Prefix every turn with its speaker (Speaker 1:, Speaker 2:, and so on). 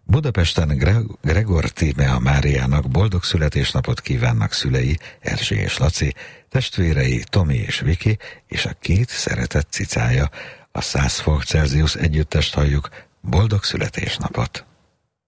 Speaker 1: Budapesten Gregor Tímea Máriának boldog születésnapot kívánnak szülei, Erzsi és Laci, testvérei Tomi és Viki, és a 2 szeretett cicája. A 100 fok Celsius együttest halljuk. Boldog születésnapot!